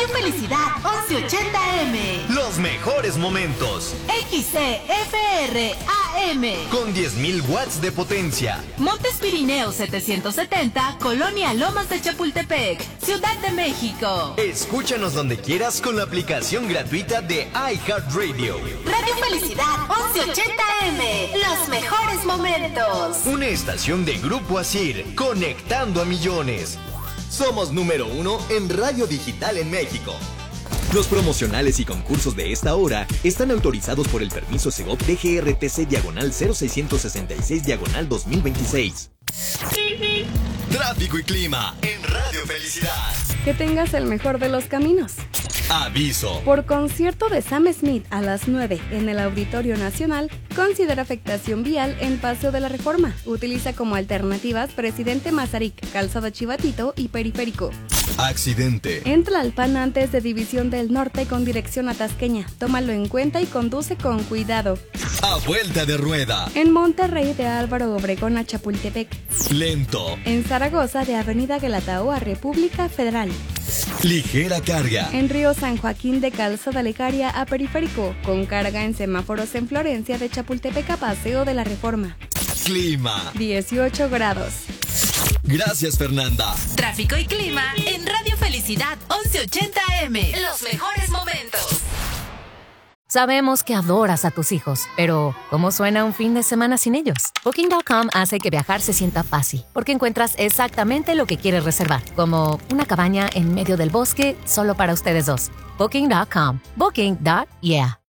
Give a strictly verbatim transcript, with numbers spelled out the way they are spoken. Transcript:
Radio Felicidad once ochenta eme. Los mejores momentos. X C F R A M. Con diez mil watts de potencia. Montes Pirineos setecientos setenta, Colonia Lomas de Chapultepec, Ciudad de México. Escúchanos donde quieras con la aplicación gratuita de iHeartRadio. Radio Felicidad once ochenta eme. Los mejores momentos. Una estación de Grupo Asir, conectando a millones. Somos número uno en radio digital en México. Los promocionales y concursos de esta hora están autorizados por el permiso Segov D G R T C diagonal cero seiscientos sesenta y seis diagonal dos mil veintiséis. Tráfico y clima en Radio Felicidad. Que tengas el mejor de los caminos. Aviso. Por concierto de Sam Smith a las nueve en el Auditorio Nacional, considera afectación vial en Paseo de la Reforma. Utiliza como alternativas Presidente Mazarik, Calzada Chivatito y Periférico. Accidente. En Tlalpan antes de División del Norte con dirección a Tasqueña. Tómalo en cuenta y conduce con cuidado. A vuelta de rueda. En Monterrey de Álvaro Obregón a Chapultepec. Lento. En Zaragoza de Avenida Guelatao a República Federal. Ligera carga. En Río San Joaquín de Calzada Lecaria a Periférico, con carga en semáforos en Florencia de Chapultepec a Paseo de la Reforma. Clima. dieciocho grados. Gracias, Fernanda. Tráfico y clima en Radio Felicidad once ochenta eme. Los mejores momentos. Sabemos que adoras a tus hijos, pero ¿cómo suena un fin de semana sin ellos? Booking punto com hace que viajar se sienta fácil, porque encuentras exactamente lo que quieres reservar, como una cabaña en medio del bosque solo para ustedes dos. Booking punto com. Booking. Yeah.